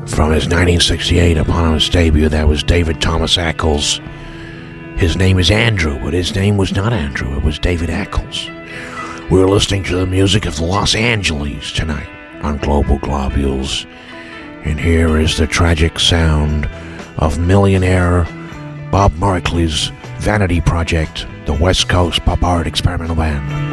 From his 1968 eponymous debut, that was David Thomas Ackles. His name is Andrew, but his name was not Andrew, it was David Ackles. We're listening to the music of the Los Angeles tonight on Global Globules. And here is the tragic sound of millionaire Bob Markley's vanity project, the West Coast Pop Art Experimental Band.